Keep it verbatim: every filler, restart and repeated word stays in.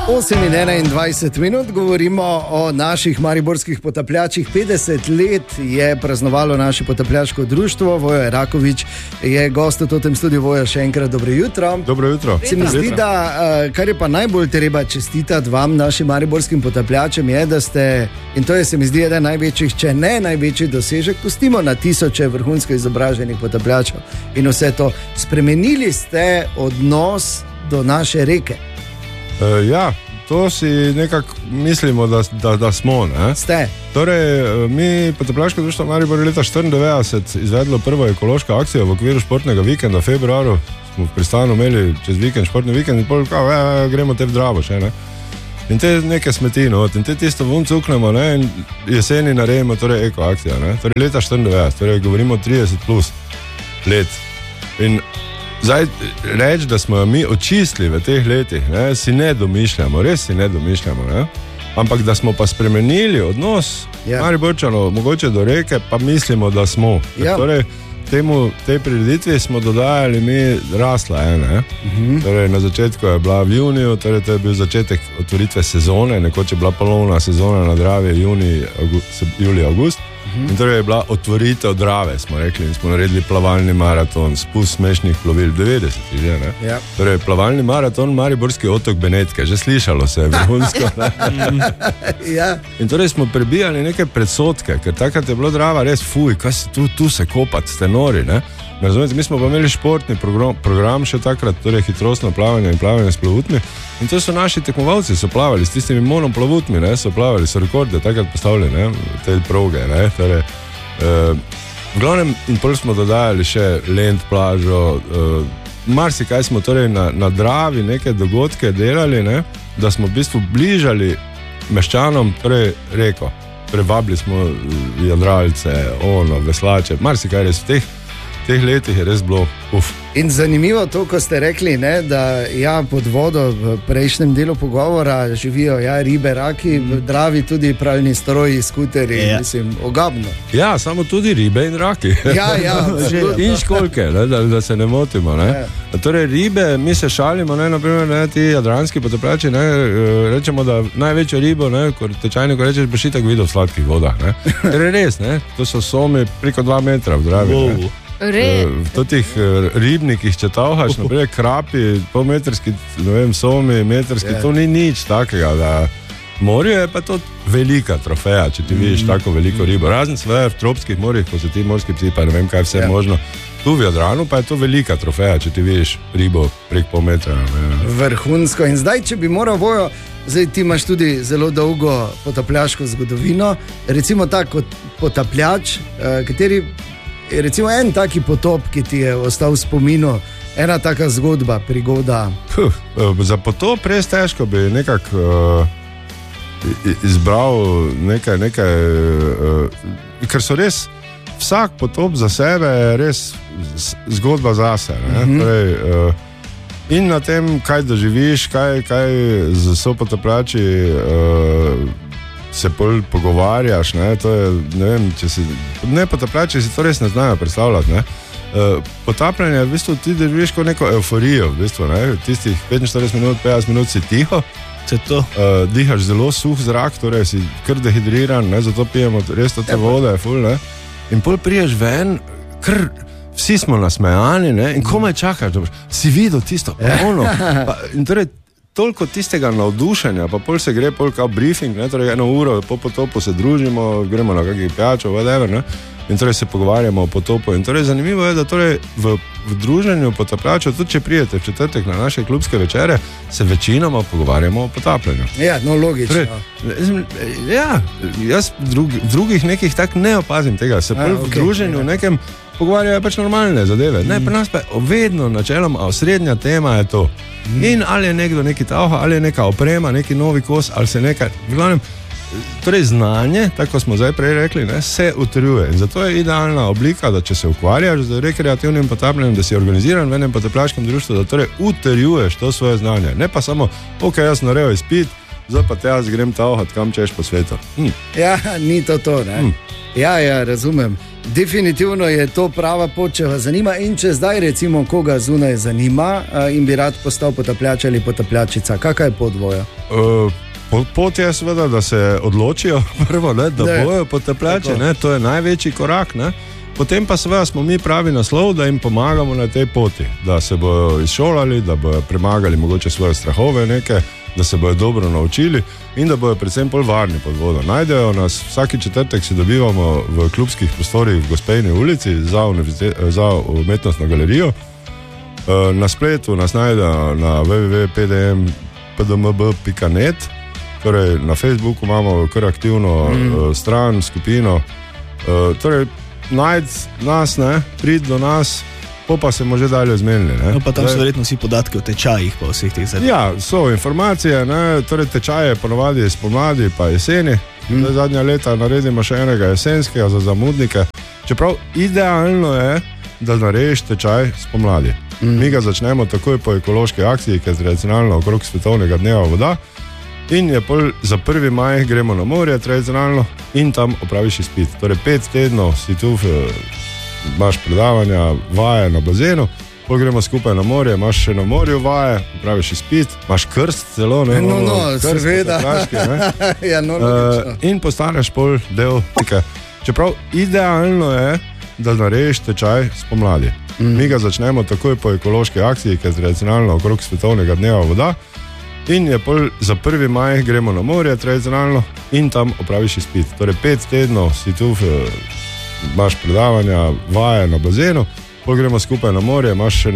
osem in enaindvajset minut, govorimo o naših mariborskih potapljačih. petdeset let je praznovalo naše potapljaško društvo. Vojo Erakovič je gost v tem studiu. Vojo, še enkrat dobro jutro. Dobro jutro. Se mi zdi, da kar je pa najbolj treba čestitati vam, našim mariborskim potapljačem, je, da ste, in to je se mi zdi eden največjih, če ne največji dosežek, pustimo na tisoče vrhunsko izobraženih potapljačev in vse to. Spremenili ste odnos do naše reke. Uh, ja, to si nekako mislimo, da, da, da smo. Ne? Ste. Torej, mi, Potapljaško društvo Maribor, leta štiriindevetdeset izvedlo prvo ekološko akcijo v okviru športnega vikenda. V februaru smo v Pristanu imeli čez vikend športni vikend in pol, kao, e, e, gremo te v Dravo še, ne? In te neke smeti, no, in te tisto vun cuknemo, ne, in jeseni naredimo, torej, eko akcija, ne. Torej, leta štiriindevetdeset, torej, govorimo trideset plus let. In zdaj, reči, da smo mi očistili v teh letih, ne, si ne domišljamo, res si ne domišljamo, ne. Ampak da smo pa spremenili odnos yeah. Mariborčanov, mogoče do reke, pa mislimo, da smo. Yeah. Torej, temu, tej prireditvi smo dodajali mi rasla ene. Uh-huh. Torej, na začetku je bila v juniju, torej to je bil začetek otvoritve sezone, nekoč je bila polovna sezona na Dravi, juni, august, juli, august. Uh-huh. In torej je bila otvoritev Drave, smo rekli, in smo naredili plavalni maraton, spust smešnih plovil, devetdesetih že, ne? Ja. Torej, plavalni maraton, Mariborski otok Benetke, že slišalo se je vrhunsko, ne? Ja. In torej smo prebijali neke predsodke, ker takrat je bilo Drava res fuj, kaj se tu, tu se kopati, ste nori, ne? Razumete, mi smo pa imeli športni program, program še takrat, torej hitrostno plavanje in plavanje s plovutmi. In to so naši tekmovalci, so plavali s tistimi monoplovutmi, ne, so plavali, so rekorde takrat postavili, ne, te proge, ne, torej, uh, v glavnem, in pol smo dodajali še Lent plažo, uh, marsikaj smo torej na, na Dravi neke dogodke delali, ne, da smo v bistvu bližali meščanom, torej reko, prevabili smo jadralce, ono, veslače, marsikaj res v teh teh letih je res bilo uf. In zanimivo to, ko ste rekli, ne, da ja, pod vodo v prejšnjem delu pogovora živijo ja, ribe, raki, v Dravi tudi pravilni stroji, skuteri, ja. Mislim, ogabno. Ja, samo tudi ribe in raki. Ja, ja, in školjke, ne, da, da se ne motimo. Ne. Ja. Torej, ribe, mi se šalimo, ne, naprimer, ne, ti jadranski potapljači, ne, rečemo, da največjo ribo, ne, ko tečajno, ko rečeš, boš itak videl v sladkih vodah. Ne. Torej, res, ne, to so somi preko dva metra v Dravi. Wow. V totih ribnikih, če tavhaš, naprej krapi, polmetrski, ne vem, somi, metrski, yeah. To ni nič takega, da morje je pa to velika trofeja, če ti mm. vidiš tako veliko ribo. Razen sve v tropskih morjih, ko so ti morski psi, pa ne vem, kaj vse yeah. možno. Tu v Jadranu pa je to velika trofeja, če ti vidiš ribo prek pol metra. Ne. Vrhunsko. In zdaj, če bi moral Vojo, zdaj ti imaš tudi zelo dolgo potapljaško zgodovino, recimo tak kot potapljač, kateri recimo en taki potop, ki ti je ostal v spominu, ena taka zgodba, prigoda. Puh, za potop res težko bi nekako uh, izbral nekaj, nekaj uh, ker so res vsak potop za sebe je res zgodba zase. Ne? Mm-hmm. Torej, uh, in na tem, kaj doživiš, kaj, kaj z sopotapljači uh, se pol pogovarjaš, ne, to je, ne vem, če si, ne potapljači si to res ne znajo predstavljati, ne. Uh, potapljanje, v bistvu, ti doživiš kot neko euforijo, v bistvu, ne, tistih petinštirideset minut, petdeset minut si tiho, uh, dihaš zelo suh zrak, torej si kar dehidriran, ne, zato pijemo res to te vode, je ful, ne, in pol priješ ven, kar vsi smo nasmejani, ne, in komaj čakaš, da boš, si videl tisto, ono, pa, in torej, toliko tistega navdušenja, pa pol se gre pol kao briefing, ne, torej eno uro po potopu se družimo, gremo na kakih pijačo, whatever, ne, in torej se pogovarjamo o potopu. In torej zanimivo je, da torej v, v druženju potapljačev, tudi če prijete v četrtek na naše klubske večere, se večinoma pogovarjamo o potapljanju. Ja, no logično. Torej, ja, jaz drug, drugih nekih tak ne opazim tega, se pol v okay, druženju v nekem pogovarjajo pač normalne zadeve. Mm. Ne, pri nas pa je vedno načeloma, a osrednja tema je to. Mm. In ali je nekdo neki tavha, ali je neka oprema, neki novi kos, ali se nekaj, v glavnem, torej znanje, tako smo zdaj prej rekli, ne, se utrjuje. In zato je idealna oblika, da če se ukvarjaš z rekreativnim potapljanjem, da si organiziran v enem potapljaškem društvu, da torej utrjuješ to svoje znanje. Ne pa samo, ok, jaz sem naredil izpit, zdaj pa te jaz grem tavhat, kam češ po svetu. Hm. Ja, ni to to, ne? Hm. Ja, ja, razumem. Definitivno je to prava pot, če vas zanima in če zdaj recimo koga zunaj zanima in bi rad postal potapljač ali potapljačica, kakaj je pot dvoja? Uh, pot je seveda, da se odločijo prvo, ne, da ne. bojo potapljače, ne, to je največji korak, ne. Potem pa seveda smo mi pravi naslov, da jim pomagamo na tej poti, da se bojo izšolali, da bojo premagali mogoče svoje strahove neke, da se bojo dobro naučili in da bojo predvsem bolj varni pod vodo. Najdejo nas, vsaki četrtek se dobivamo v klubskih prostorih v Gospejni ulici za, za umetnostno galerijo. Na spletu nas najdejo na w w w pika p d m p d m b pika net, torej na Facebooku imamo kar aktivno mm. stran, skupino, torej najdi nas, ne, pridi do nas, po pa se bomo že dalje zmenili. No, pa tam so verjetno vsi podatki o tečajih pa vseh teh zadnjih. Ja, so informacije, ne, torej tečaje ponovadi spomladi pa jeseni. Mm. Zadnja leta naredimo še enega jesenskega za zamudnike. Čeprav idealno je, da narediš tečaj spomladi. Mm. Mi ga začnemo takoj po ekološki akciji, ki je tradicionalno okrog svetovnega dneva voda. In je pol za prvi maj gremo na morje tradicionalno in tam opraviš izpit. Torej pet tednov si tu, imaš predavanja, vaje na bazenu, pol gremo skupaj na morje, imaš še na morju vaje, opraviš izpit, imaš krst celo, ne? No, no, krst, seveda. Ja, no, uh, in postaneš pol del tega. Čeprav idealno je, da narediš tečaj spomladi. Mm. Mi ga začnemo takoj po ekološki akciji, ki je tradicionalno okrog svetovnega dneva voda. In je pol za prvi maj gremo na morje tradicionalno in tam opraviš izpit. Torej pet tednov si tu, imaš predavanja, vaje na bazenu, pol gremo skupaj na morje, imaš še na